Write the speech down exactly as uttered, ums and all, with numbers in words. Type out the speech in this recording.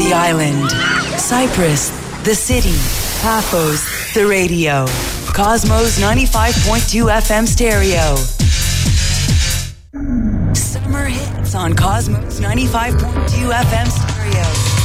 the island. Cyprus, the city. Paphos, the radio. Cosmos ninety-five point two F M stereo. Summer hits on Cosmos ninety-five point two F M stereo.